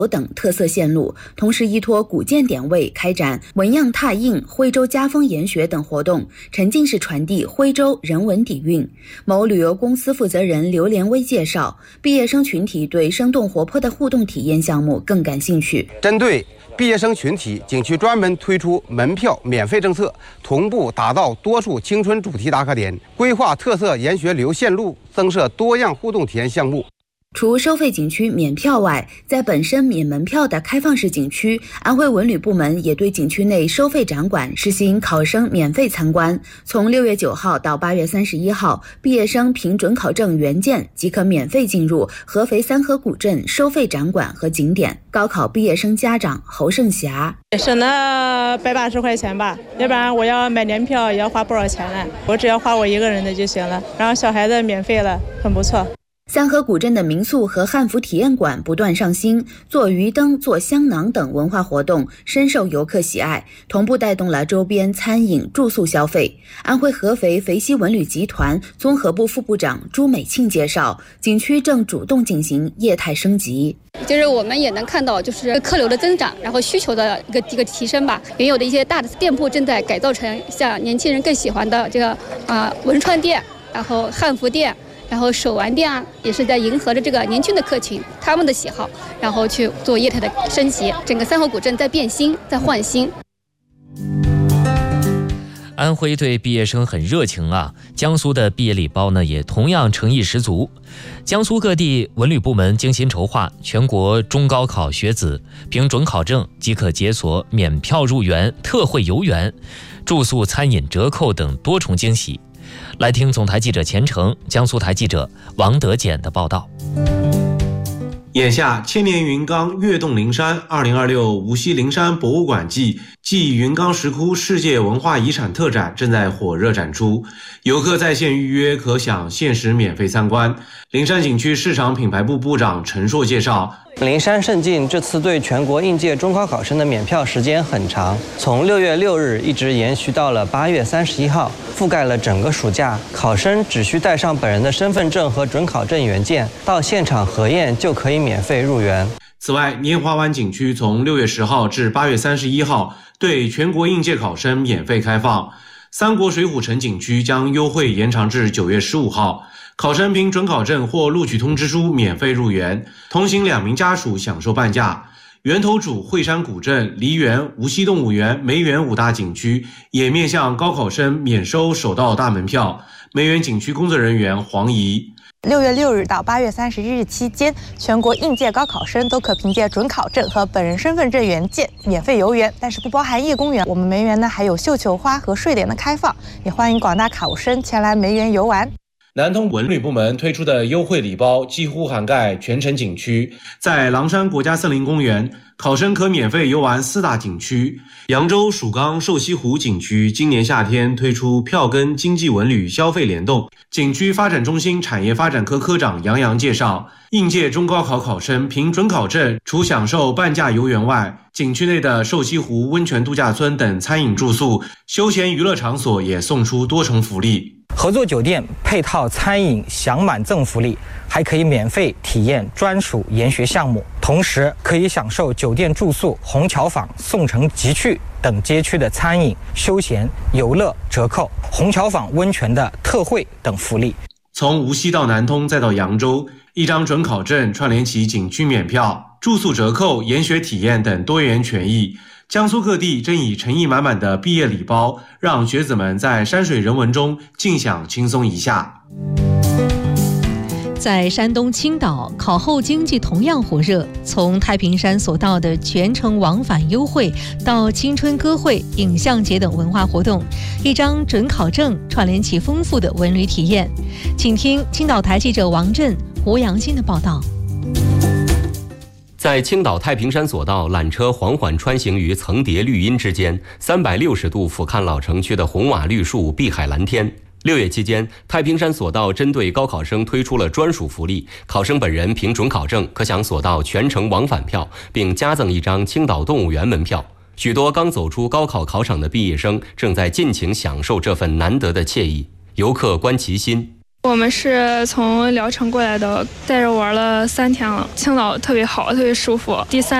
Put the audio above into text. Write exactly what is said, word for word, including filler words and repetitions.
等特色线路，同时依托古建点位开展纹样拓印、徽州家风研学等活动，沉浸式传递徽州人文底蕴。某旅游公司负责人刘连威介绍，毕业生群体对生动活泼的互动体验项目更感兴趣。 针对毕业生群体，景区专门推出门票免费政策，同步打造多处青春主题打卡点，规划特色研学旅游线路，增设多样互动体验项目。 除收费景区免票外，在本身免门票的开放式景区，安徽文旅部门也对景区内收费展馆实行考生免费参观。从六月九号到八月三十一号，毕业生凭准考证原件即可免费进入合肥三河古镇收费展馆和景点。高考毕业生家长侯胜霞： 省了百八十块钱吧，要不然我要买年票也要花不少钱呢。我只要花我一个人的就行了，然后小孩子免费了，很不错。 三河古镇的民宿和汉服体验馆不断上新，做鱼灯、做香囊等文化活动深受游客喜爱，同步带动了周边餐饮、住宿消费。安徽合肥肥西文旅集团综合部副部长朱美庆介绍，景区正主动进行业态升级。 就是我们也能看到，就是客流的增长，然后需求的一个一个提升吧。原有的一些大的店铺正在改造成像年轻人更喜欢的这个啊、呃、文创店，然后汉服店。然后手玩店啊，也是在迎合着这个年轻的客群他们的喜好，然后去做业态的升级。整个三河古镇在变新，在换新。 安徽对毕业生很热情啊，江苏的毕业礼包呢也同样诚意十足。江苏各地文旅部门精心筹划，全国中高考学子凭准考证即可解锁免票入园、特惠游园、住宿餐饮折扣等多重惊喜。来听总台记者钱成、江苏台记者王德简的报道。 眼下，千年云冈跃动灵山二零二六无锡灵山博物馆季暨云冈石窟世界文化遗产特展正在火热展出，游客在线预约可享限时免费参观。灵山景区市场品牌部部长陈硕介绍， 灵山胜进这次对全国应届中考考生的免票时间很长，从六月六日一直延续到了八月三十一号，覆盖了整个暑假。考生只需带上本人的身份证和准考证原件，到现场核验就可以免费入园。 此外，拈华湾景区从六月十号至八月三十一号对全国应届考生免费开放。三国水浒城景区将优惠延长至九月十五号，考生凭准考证或录取通知书免费入园，同行两名家属享受半价。源头渚、惠山古镇、梨园、无锡动物园、梅园五大景区也面向高考生免收首道大门票。梅园景区工作人员黄怡， 六月六日到八月三十日期间，全国应届高考生都可凭借准考证和本人身份证原件免费游园，但是不包含叶公园。我们梅园呢还有绣球花和睡莲的开放，也欢迎广大考生前来梅园游玩。 南通文旅部门推出的优惠礼包几乎涵盖全城景区，在狼山国家森林公园，考生可免费游玩四大景区。扬州蜀冈瘦西湖景区今年夏天推出票根经济文旅消费联动。景区发展中心产业发展科科长杨洋介绍，应届中高考考生凭准考证除享受半价游园外，景区内的瘦西湖温泉度假村等餐饮住宿、休闲娱乐场所也送出多重福利。 合作酒店配套餐饮享满赠福利，还可以免费体验专属研学项目，同时可以享受酒店住宿、虹桥坊、宋城集趣等街区的餐饮、休闲、游乐折扣、虹桥坊温泉的特惠等福利。 从无锡到南通再到扬州，一张准考证串联起景区免票、住宿折扣、研学体验等多元权益。江苏各地正以诚意满满的毕业礼包，让学子们在山水人文中尽享轻松一下。 在山东青岛，考后经济同样火热，从太平山所到的全程往返优惠到青春歌会、影像节等文化活动，一张准考证串联起丰富的文旅体验。请听青岛台记者王震、胡杨欣的报道。 在青岛太平山索道，缆车缓缓穿行于层叠绿荫之间，三百六十度俯瞰老城区的红瓦绿树、碧海蓝天。六月期间，太平山索道针对高考生推出了专属福利，考生本人凭准考证可享索道全程往返票，并加赠一张青岛动物园门票。许多刚走出高考考场的毕业生正在尽情享受这份难得的惬意。游客关其心， 我们是从聊城过来的，带着玩了三天了，青岛特别好，特别舒服。第三